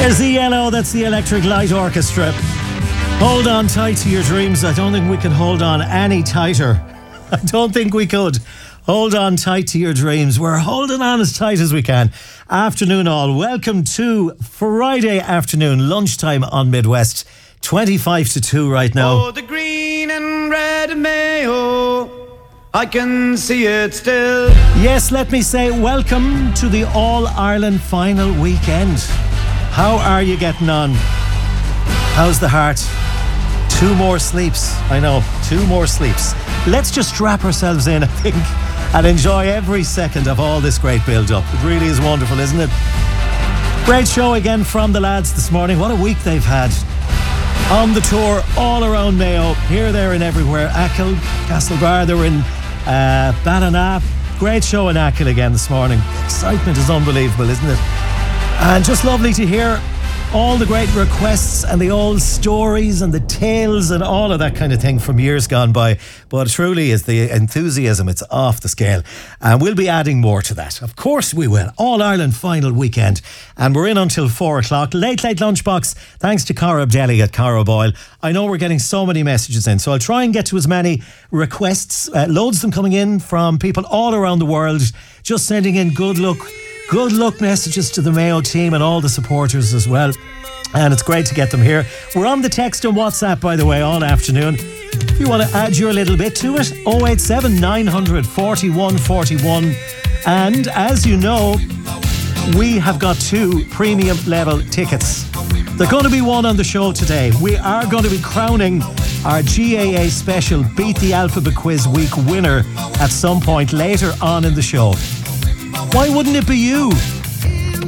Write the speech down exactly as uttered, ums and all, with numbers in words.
There's the yellow, that's the Electric Light Orchestra. Hold on tight to your dreams. I don't think we can hold on any tighter. I don't think we could. Hold on tight to your dreams. We're holding on as tight as we can. Afternoon all. Welcome to Friday afternoon, lunchtime on Midwest. twenty-five to two right now. Oh, the green and red Mayo, I can see it still. Yes, let me say welcome to the All-Ireland final weekend. How are you getting on? How's the heart? Two more sleeps. I know, two more sleeps. Let's just strap ourselves in, I think, and enjoy every second of all this great build-up. It really is wonderful, isn't it? Great show again from the lads this morning. What a week they've had. On the tour, all around Mayo, here, there and everywhere. Achill, Castlebar, they were in uh, Ballina. Great show in Achill again this morning. The excitement is unbelievable, isn't it? And just lovely to hear all the great requests and the old stories and the tales and all of that kind of thing from years gone by. But truly is the enthusiasm, it's off the scale. And we'll be adding more to that. Of course we will. All-Ireland final weekend. And we're in until four o'clock. Late, late lunchbox. Thanks to Cara Abdelli at Cara Boyle. I know we're getting so many messages in, so I'll try and get to as many requests. Uh, loads of them coming in from people all around the world. Just sending in good luck. Good luck messages to the Mayo team and all the supporters as well. And it's great to get them here. We're on the text and WhatsApp, by the way, all afternoon. If you want to add your little bit to it, oh eight seven, nine hundred, forty-one forty-one. And as you know, we have got two premium level tickets. They're going to be won on the show today. We are going to be crowning our G A A special Beat the Alphabet Quiz Week winner at some point later on in the show. Why wouldn't it be you?